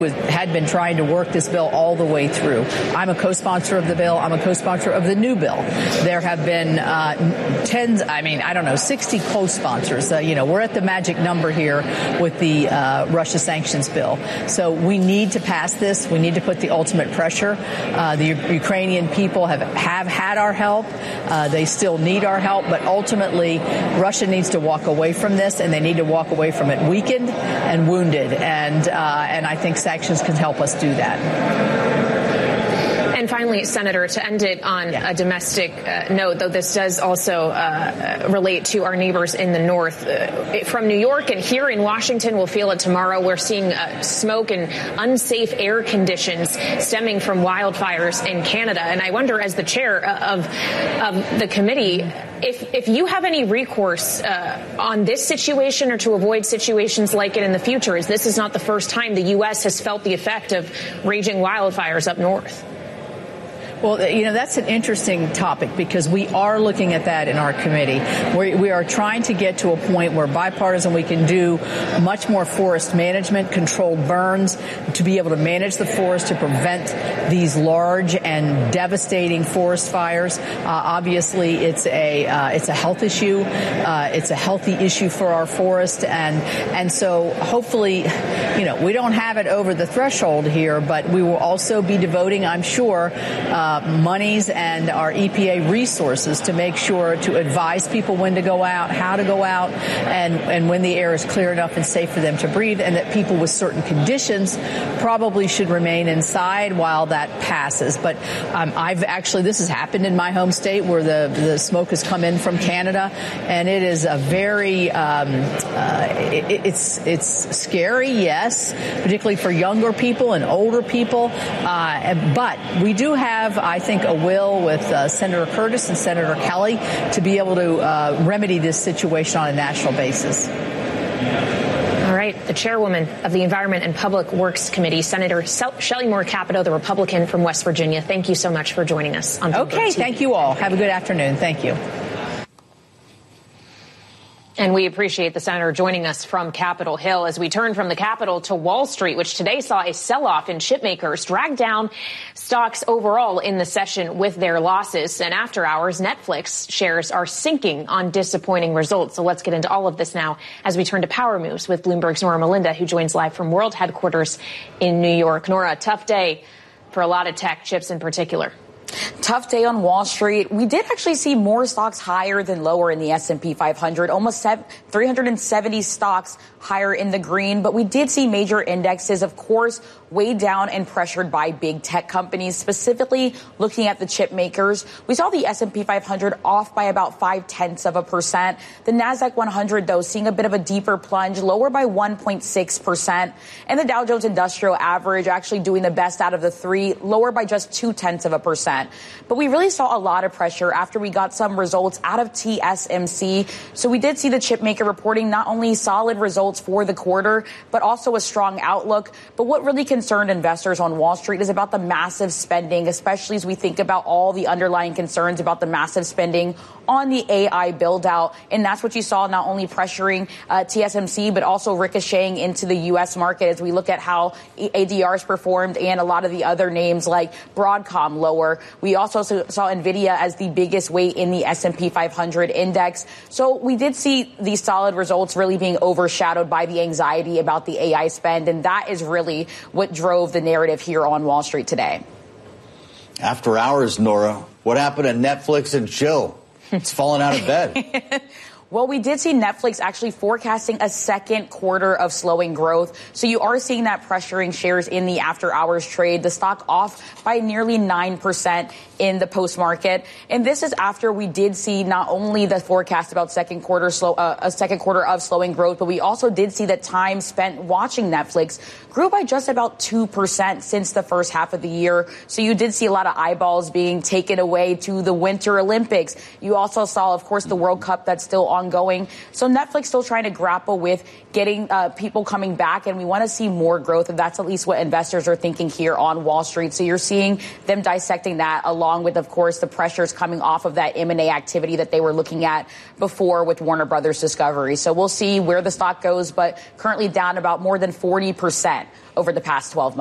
had been trying to work this bill all the way through. I'm a co-sponsor of the bill. I'm a co-sponsor of the new bill. There have been 60 co-sponsors. We're at the magic number here with the Russia sanctions bill. So we need to pass this. We need to put the ultimate pressure. The Ukrainian people have had our help. They still need our help. But ultimately, Russia needs to walk away from this, and they need to walk away from it weakened and wounded. And I think sanctions can help us do that. And finally, Senator, to end it on a domestic note, though this does also relate to our neighbors in the north. From New York and here in Washington, we'll feel it tomorrow. We're seeing smoke and unsafe air conditions stemming from wildfires in Canada. And I wonder, as the chair of the committee, if you have any recourse on this situation or to avoid situations like it in the future, as this is not the first time the U.S. has felt the effect of raging wildfires up north. Well, that's an interesting topic because we are looking at that in our committee. We are trying to get to a point where bipartisan we can do much more forest management, controlled burns, to be able to manage the forest to prevent these large and devastating forest fires. Obviously, it's a health issue. It's a healthy issue for our forest. And so hopefully, we don't have it over the threshold here, but we will also be devoting, I'm sure, monies and our EPA resources to make sure to advise people when to go out, how to go out, and when the air is clear enough and safe for them to breathe, and that people with certain conditions probably should remain inside while that passes. But this has happened in my home state where the smoke has come in from Canada, and it is a very, it's scary, yes, particularly for younger people and older people, but we do have, I think, a will with Senator Curtis and Senator Kelly to be able to remedy this situation on a national basis. All right. The chairwoman of the Environment and Public Works Committee, Senator Shelley Moore Capito, the Republican from West Virginia. Thank you so much for joining us on Bloomberg TV. Thank you all. Have a good afternoon. Thank you. And we appreciate the senator joining us from Capitol Hill as we turn from the Capitol to Wall Street, which today saw a sell-off in chip makers drag down stocks overall in the session with their losses. And after hours, Netflix shares are sinking on disappointing results. So let's get into all of this now as we turn to Power Moves with Bloomberg's Nora Melinda, who joins live from World Headquarters in New York. Nora, tough day for a lot of tech, chips in particular. Tough day on Wall Street. We did actually see more stocks higher than lower in the S&P 500, almost 370 stocks higher in the green. But we did see major indexes, of course, weighed down and pressured by big tech companies, specifically looking at the chip makers. We saw the S&P 500 off by about 0.5%. The NASDAQ 100, though, seeing a bit of a deeper plunge, lower by 1.6%. And the Dow Jones Industrial Average actually doing the best out of the three, lower by just 0.2%. But we really saw a lot of pressure after we got some results out of TSMC. So we did see the chip maker reporting not only solid results for the quarter, but also a strong outlook. But what really concerned investors on Wall Street is about the massive spending, especially as we think about all the underlying concerns about the massive spending on the AI build out. And that's what you saw, not only pressuring TSMC, but also ricocheting into the U.S. market as we look at how ADRs performed and a lot of the other names like Broadcom lower. We also saw NVIDIA as the biggest weight in the S&P 500 index. So we did see these solid results really being overshadowed by the anxiety about the AI spend. And that is really what drove the narrative here on Wall Street today. After hours, Nora, what happened to Netflix and chill? It's fallen out of bed. Well, we did see Netflix actually forecasting a second quarter of slowing growth. So you are seeing that pressuring shares in the after hours trade. The stock off by nearly 9% in the post market. And this is after we did see not only the forecast about a second quarter of slowing growth, but we also did see that time spent watching Netflix grew by just about 2% since the first half of the year. So you did see a lot of eyeballs being taken away to the Winter Olympics. You also saw, of course, the World Cup that's still ongoing. So Netflix still trying to grapple with getting people coming back, and we want to see more growth. And that's at least what investors are thinking here on Wall Street. So you're seeing them dissecting that along with, of course, the pressures coming off of that M&A activity that they were looking at before with Warner Brothers Discovery. So we'll see where the stock goes, but currently down about more than 40%. over the past 12 months.